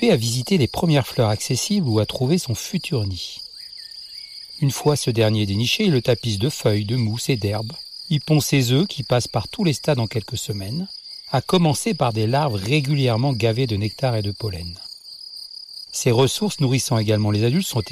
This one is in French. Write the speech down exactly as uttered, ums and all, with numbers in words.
occupé à visiter les premières fleurs accessibles ou à trouver son futur nid. Une fois ce dernier déniché, il le tapisse de feuilles, de mousse et d'herbes. Il pond ses œufs qui passent par tous les stades en quelques semaines, à commencer par des larves régulièrement gavées de nectar et de pollen. Ces ressources nourrissant également les adultes sont